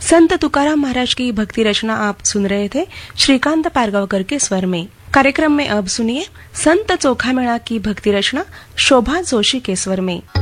संत तुकाराम महाराज की भक्ति रचना आप सुन रहे थे श्रीकांत पारगांवकर के स्वर में। कार्यक्रम में अब सुनिए संत चोखामेळा की भक्ति रचना शोभा जोशी के स्वर में।